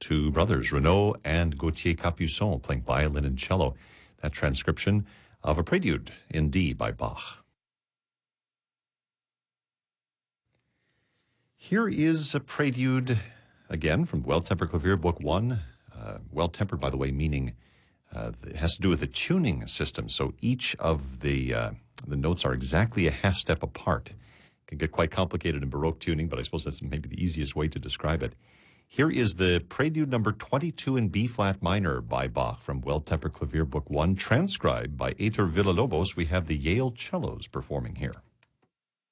two brothers, Renaud and Gauthier Capuçon, playing violin and cello. That transcription of a prelude in D by Bach. Here is a prelude, again, from Well-Tempered Clavier, Book 1. Well-tempered, by the way, meaning it has to do with the tuning system. So each of the notes are exactly a half step apart. It can get quite complicated in Baroque tuning, but I suppose that's maybe the easiest way to describe it. Here is the Prelude number 22 in B-flat minor by Bach from Well-Tempered Clavier, Book 1, transcribed by Heitor Villa-Lobos. We have the Yale cellos performing here.